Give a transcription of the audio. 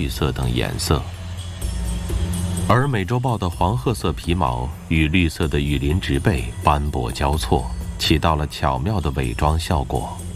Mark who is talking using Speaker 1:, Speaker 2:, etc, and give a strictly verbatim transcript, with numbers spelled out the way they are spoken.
Speaker 1: 绿色等颜色。而美洲豹的黄褐色皮毛与绿色的雨林植被斑驳交错，起到了巧妙的伪装效果。